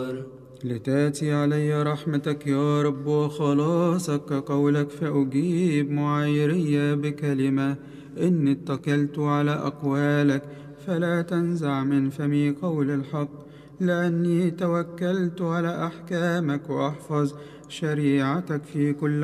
لتأتي علي رحمتك يا رب وخلاصك كقولك، فأجيب معايري بكلمة. إني اتكلت على أقوالك، فلا تنزع من فمي قول الحق. لأني توكلت على أحكامك وأحفظ شريعتك في كل